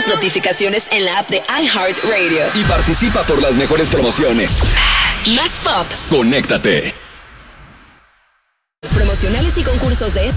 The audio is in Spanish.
notificaciones en la app de iHeartRadio. Y participa por las mejores promociones. Más pop. Conéctate. Los promocionales y concursos de